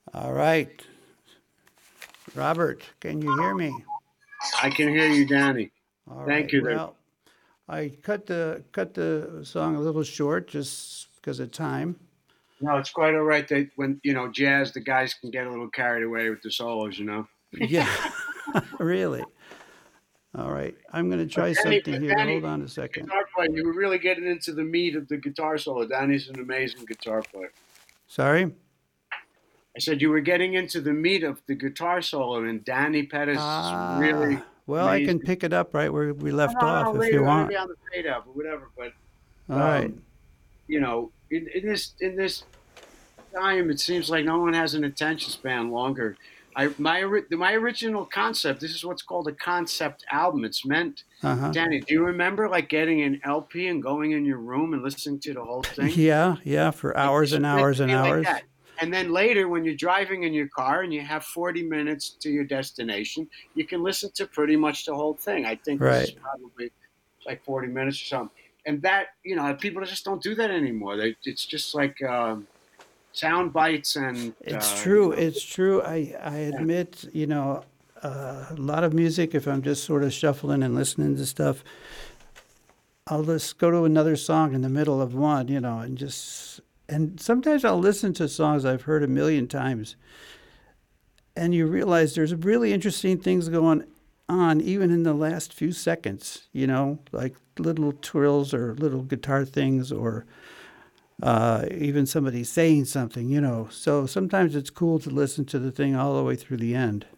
All right. Robert, can you hear me? I can hear you, Danny. All Thank right. you there. Well, I cut the song a little short just because of time. No, it's quite all right that when, jazz, the guys can get a little carried away with the solos. Yeah, really. All right. I'm going to But try Danny, something but here. Danny, Hold on a the second. guitar player, you were really getting into the meat of the guitar solo. Danny's an amazing guitar player. Sorry. I said you were getting into the meat of the guitar solo, and Danny Pettis is really Well, I can amazing. pick it up right where we Oh, left no, off no, if you later, want. maybe on the fade out or whatever. But All right. um, in this time, it seems like no one has an attention span longer. My original concept. This is what's called a concept album. It's meant, Uh huh. Danny. Do you remember like getting an LP and going in your room and listening to the whole thing? Yeah, yeah, for hours It's and meant hours to and be like hours. that. And then later, when you're driving in your car and you have 40 minutes to your destination, you can listen to pretty much the whole thing. I think this is Right. probably like 40 minutes or something. And that, people just don't do that anymore. It's just like sound bites and It's true. It's true. I yeah. admit, a lot of music, if I'm just sort of shuffling and listening to stuff, I'll just go to another song in the middle of one, and sometimes I'll listen to songs I've heard a million times, and you realize there's really interesting things going on even in the last few seconds, like little trills or little guitar things or even somebody saying something. So sometimes it's cool to listen to the thing all the way through the end.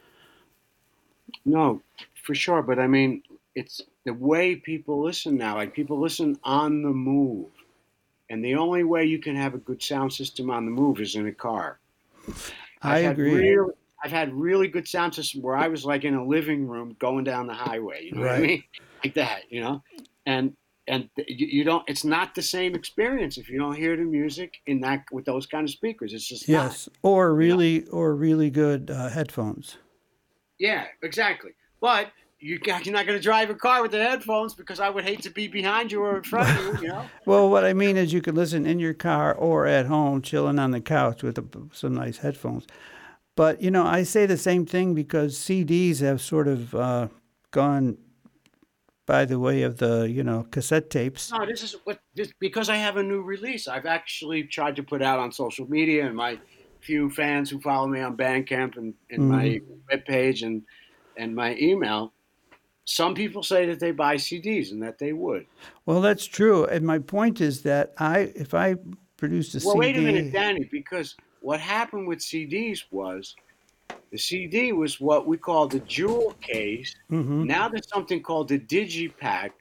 No, for sure. But I mean, it's the way people listen now. Like people listen on the move. And the only way you can have a good sound system on the move is in a car. I I've had agree. real I've had really good sound system where I was like in a living room going down the highway, you know what I Right. mean? Like that. And you don't it's not the same experience if you don't hear the music in that with those kind of speakers. It's just not, Yes, or you know. really good headphones. Yeah, exactly. But you're not going to drive a car with the headphones because I would hate to be behind you or in front of you. Well, what I mean is you can listen in your car or at home, chilling on the couch with some nice headphones. But I say the same thing because CDs have sort of gone by the way of the cassette tapes. No, this is what this because I have a new release. I've actually tried to put out on social media and my few fans who follow me on Bandcamp and Hmm. my webpage and my email. Some people say that they buy CDs and that they would. Well, that's true, and my point is that if I produced a Well, wait a minute, CD. Danny, because what happened with CDs was the CD was what we call the jewel case. Hmm. Now there's something called the digipack,